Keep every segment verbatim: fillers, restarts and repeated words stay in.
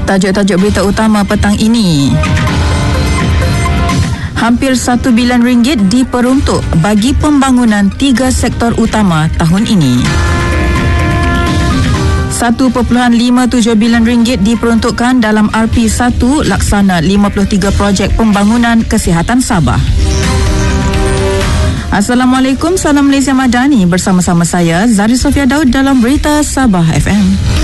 Tajuk-tajuk berita utama petang ini. Hampir satu bilion ringgit diperuntuk bagi pembangunan tiga sektor utama tahun ini. satu perpuluhan lima tujuh bilion ringgit diperuntukkan dalam R P satu laksana lima puluh tiga projek pembangunan kesihatan Sabah. Assalamualaikum, salam Malaysia Madani. Bersama-sama saya Zari Sofia Daud dalam Berita Sabah F M.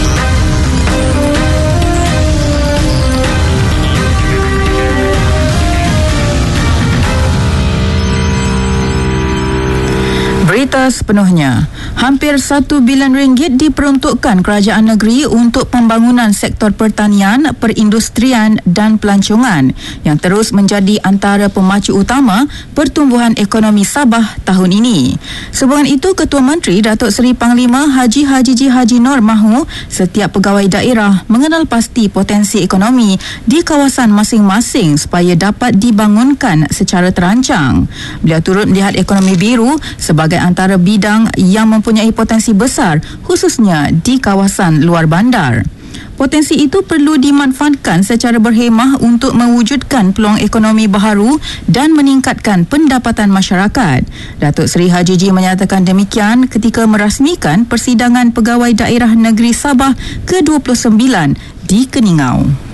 Berita sepenuhnya. Hampir satu bilion ringgit diperuntukkan kerajaan negeri untuk pembangunan sektor pertanian, perindustrian dan pelancongan yang terus menjadi antara pemacu utama pertumbuhan ekonomi Sabah tahun ini. Sehubungan itu, Ketua Menteri Datuk Seri Panglima Haji Haji Ji Haji Nur mahu setiap pegawai daerah mengenal pasti potensi ekonomi di kawasan masing-masing supaya dapat dibangunkan secara terancang. Beliau turut melihat ekonomi biru sebagai antara bidang yang mempunyai potensi besar khususnya di kawasan luar bandar. Potensi itu perlu dimanfaatkan secara berhemah untuk mewujudkan peluang ekonomi baharu dan meningkatkan pendapatan masyarakat. Datuk Seri Haji Ji menyatakan demikian ketika merasmikan persidangan Pegawai Daerah Negeri Sabah ke dua puluh sembilan di Keningau.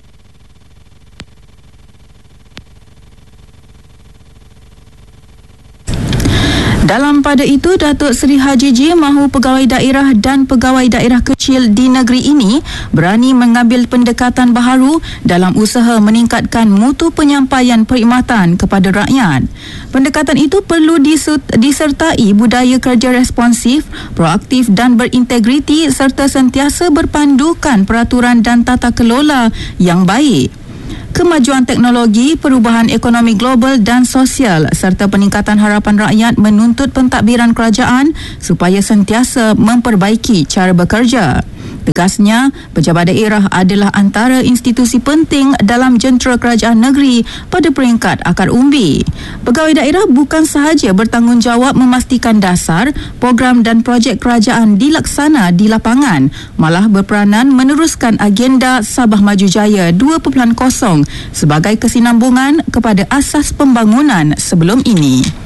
Dalam pada itu, Datuk Seri Haji Ji mahu pegawai daerah dan pegawai daerah kecil di negeri ini berani mengambil pendekatan baharu dalam usaha meningkatkan mutu penyampaian perkhidmatan kepada rakyat. Pendekatan itu perlu disertai budaya kerja responsif, proaktif dan berintegriti serta sentiasa berpandukan peraturan dan tata kelola yang baik. Kemajuan teknologi, perubahan ekonomi global dan sosial serta peningkatan harapan rakyat menuntut pentadbiran kerajaan supaya sentiasa memperbaiki cara bekerja. Tegasnya, pejabat daerah adalah antara institusi penting dalam jentera kerajaan negeri pada peringkat akar umbi. Pegawai daerah bukan sahaja bertanggungjawab memastikan dasar, program dan projek kerajaan dilaksana di lapangan, malah berperanan meneruskan agenda Sabah Maju Jaya dua titik kosong sebagai kesinambungan kepada asas pembangunan sebelum ini.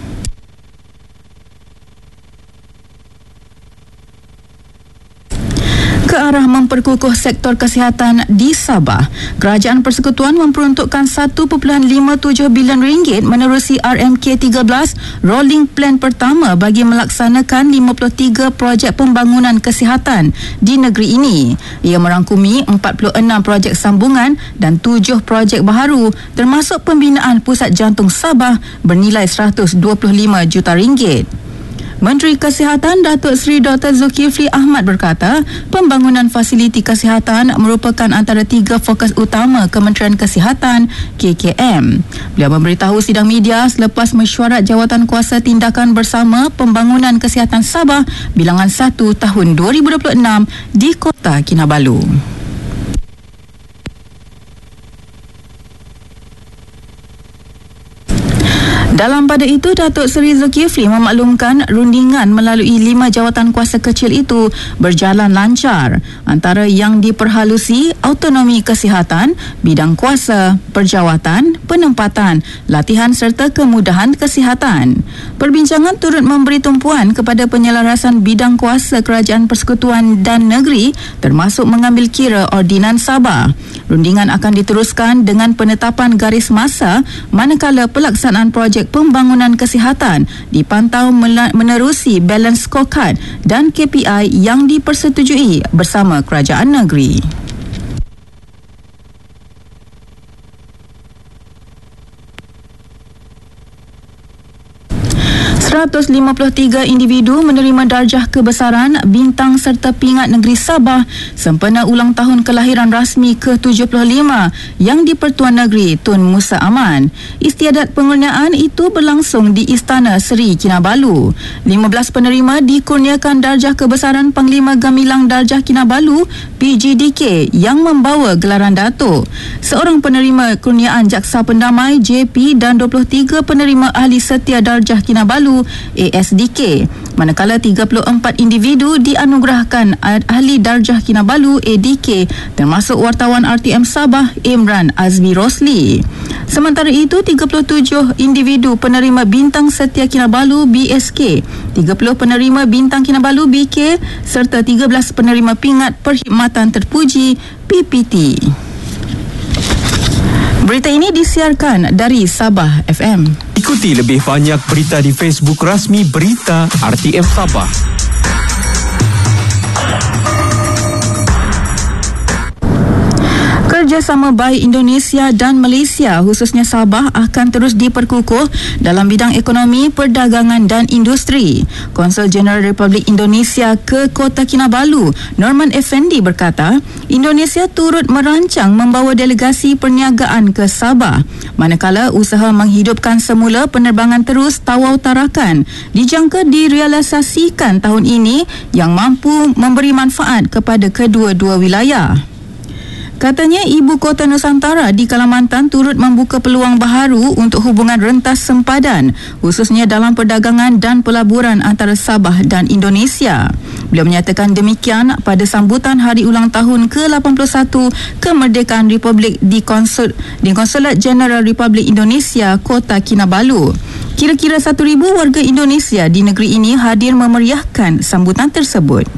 Ke arah memperkukuh sektor kesihatan di Sabah, Kerajaan Persekutuan memperuntukkan satu perpuluhan lima tujuh bilion ringgit menerusi R M K tiga belas Rolling Plan pertama bagi melaksanakan lima puluh tiga projek pembangunan kesihatan di negeri ini. Ia merangkumi empat puluh enam projek sambungan dan tujuh projek baharu termasuk pembinaan Pusat Jantung Sabah bernilai seratus dua puluh lima juta ringgit. Menteri Kesihatan Datuk Seri Doktor Zulkifli Ahmad berkata, pembangunan fasiliti kesihatan merupakan antara tiga fokus utama Kementerian Kesihatan K K M. Beliau memberitahu sidang media selepas mesyuarat Jawatan Kuasa Tindakan Bersama Pembangunan Kesihatan Sabah bilangan satu tahun dua ribu dua puluh enam di Kota Kinabalu. Dalam pada itu, Datuk Seri Zulkifli memaklumkan rundingan melalui lima jawatan kuasa kecil itu berjalan lancar, antara yang diperhalusi autonomi kesihatan, bidang kuasa, perjawatan, penempatan, latihan serta kemudahan kesihatan. Perbincangan turut memberi tumpuan kepada penyelarasan bidang kuasa Kerajaan Persekutuan dan Negeri termasuk mengambil kira Ordinan Sabah. Rundingan akan diteruskan dengan penetapan garis masa manakala pelaksanaan projek pembangunan kesihatan dipantau menerusi balance scorecard dan K P I yang dipersetujui bersama kerajaan negeri. seratus lima puluh tiga individu menerima darjah kebesaran, bintang serta pingat negeri Sabah sempena ulang tahun kelahiran rasmi ke tujuh puluh lima yang di-Pertuan Negeri Tun Musa Aman. Istiadat pengurniaan itu berlangsung di Istana Seri Kinabalu. lima belas penerima dikurniakan darjah kebesaran Panglima Gamilang Darjah Kinabalu P G D K yang membawa gelaran Datuk. Seorang penerima kurniaan Jaksa Pendamai J P dan dua puluh tiga penerima Ahli Setia Darjah Kinabalu A S D K. Manakala tiga puluh empat individu dianugerahkan Ahli Darjah Kinabalu A D K, termasuk wartawan R T M Sabah Imran Azmi Rosli. Sementara itu, tiga puluh tujuh individu penerima Bintang Setia Kinabalu B S K, tiga puluh penerima Bintang Kinabalu B K serta tiga belas penerima Pingat Perkhidmatan Terpuji P P T. Berita ini disiarkan dari Sabah F M. Ikuti lebih banyak berita di Facebook rasmi Berita R T M Sabah. Kerjasama baik Indonesia dan Malaysia, khususnya Sabah, akan terus diperkukuh dalam bidang ekonomi, perdagangan dan industri. Konsul Jeneral Republik Indonesia ke Kota Kinabalu, Norman Effendi berkata, Indonesia turut merancang membawa delegasi perniagaan ke Sabah, manakala usaha menghidupkan semula penerbangan terus Tawau Tarakan dijangka direalisasikan tahun ini yang mampu memberi manfaat kepada kedua-dua wilayah. Katanya Ibu Kota Nusantara di Kalimantan turut membuka peluang baharu untuk hubungan rentas sempadan, khususnya dalam perdagangan dan pelaburan antara Sabah dan Indonesia. Beliau menyatakan demikian pada sambutan Hari Ulang Tahun ke lapan puluh satu Kemerdekaan Republik di Konsul di Konsulat Jeneral Republik Indonesia Kota Kinabalu. Kira-kira satu ribu warga Indonesia di negeri ini hadir memeriahkan sambutan tersebut.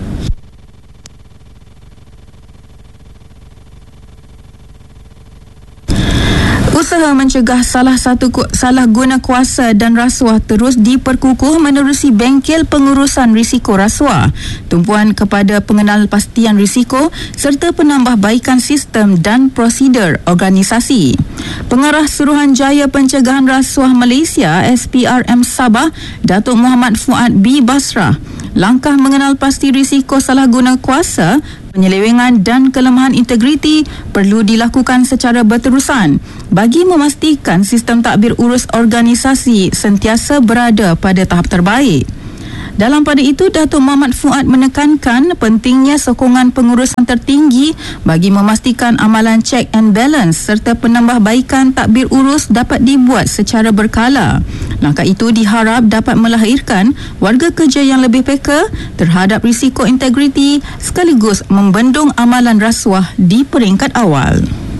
Usaha mencegah salah satu ku, salah guna kuasa dan rasuah terus diperkukuh menerusi bengkel pengurusan risiko rasuah, tumpuan kepada pengenalpastian risiko serta penambahbaikan sistem dan prosedur organisasi. Pengarah Suruhanjaya Pencegahan Rasuah Malaysia S P R M Sabah, Datuk Muhammad Fuad B. Basrah, langkah mengenal pasti risiko salah guna kuasa, penyelewengan dan kelemahan integriti perlu dilakukan secara berterusan bagi memastikan sistem tadbir urus organisasi sentiasa berada pada tahap terbaik. Dalam pada itu, Datuk Muhammad Fuad menekankan pentingnya sokongan pengurusan tertinggi bagi memastikan amalan check and balance serta penambahbaikan tadbir urus dapat dibuat secara berkala. Langkah itu diharap dapat melahirkan warga kerja yang lebih peka terhadap risiko integriti sekaligus membendung amalan rasuah di peringkat awal.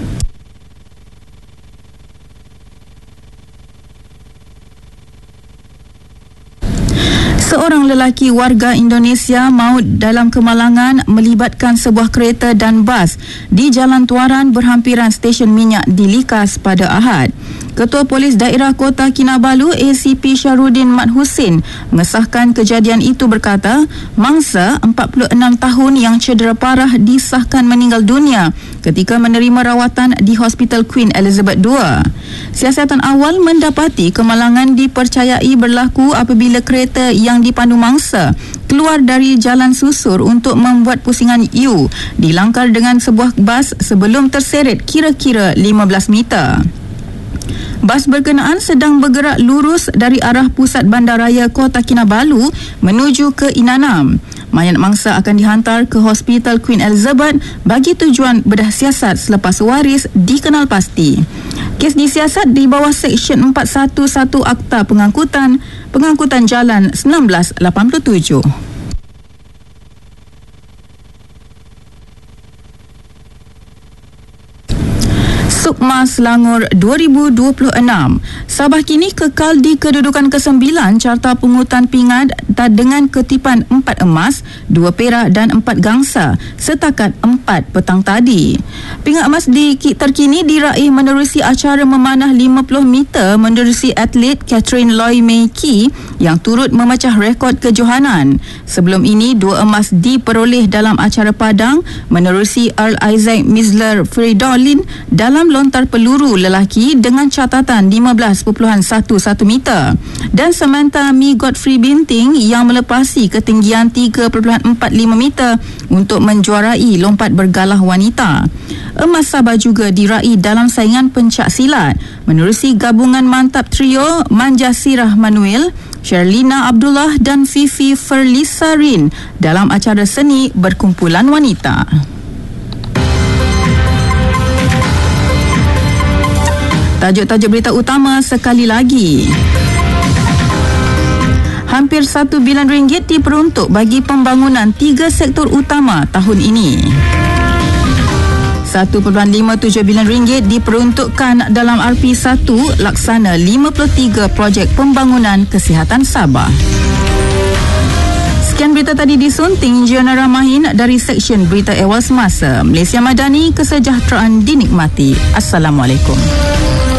Seorang lelaki warga Indonesia maut dalam kemalangan melibatkan sebuah kereta dan bas di Jalan Tuaran berhampiran stesen minyak di Likas pada Ahad. Ketua Polis Daerah Kota Kinabalu A C P Syahrudin Mat Husin mengesahkan kejadian itu berkata, mangsa empat puluh enam tahun yang cedera parah disahkan meninggal dunia ketika menerima rawatan di Hospital Queen Elizabeth dua. Siasatan awal mendapati kemalangan dipercayai berlaku apabila kereta yang dipandu mangsa keluar dari jalan susur untuk membuat pusingan U dilangkar dengan sebuah bas sebelum terseret kira-kira lima belas meter. Bas berkenaan sedang bergerak lurus dari arah pusat bandaraya Kota Kinabalu menuju ke Inanam. Mayat mangsa akan dihantar ke Hospital Queen Elizabeth bagi tujuan bedah siasat selepas waris dikenal pasti. Kes disiasat di bawah Seksyen empat satu satu Akta Pengangkutan Pengangkutan Jalan seribu sembilan ratus lapan puluh tujuh. Sukma Selangor dua ribu dua puluh enam. Sabah kini kekal di kedudukan kesembilan Carta Pungutan Pingat dengan kutipan empat emas, dua perak dan empat gangsa setakat empat petang tadi. Pingat emas di terkini diraih menerusi acara memanah lima puluh meter menerusi atlet Catherine Loy Mei Kee yang turut memecah rekod kejohanan. Sebelum ini dua emas diperoleh dalam acara padang menerusi Earl Isaac Misler Fridolin dalam lontar peluru lelaki dengan catatan lima belas perpuluhan satu satu meter dan Samantha Mi Godfrey Binting yang melepasi ketinggian tiga perpuluhan empat lima meter untuk menjuarai lompat bergalah wanita. Emas Sabah juga diraih dalam saingan pencak silat menerusi gabungan mantap trio Manja Sirah Manuel, Sherlina Abdullah dan Fifi Ferlisarin dalam acara seni berkumpulan wanita. Tajuk-tajuk berita utama sekali lagi. Hampir satu bilion ringgit diperuntuk bagi pembangunan tiga sektor utama tahun ini. satu perpuluhan lima tujuh bilion ringgit diperuntukkan dalam R P satu laksana lima puluh tiga projek pembangunan kesihatan Sabah. Sekian berita tadi disunting Jana Ramahin dari Seksyen Berita Awal Semasa. Malaysia Madani, kesejahteraan dinikmati. Assalamualaikum.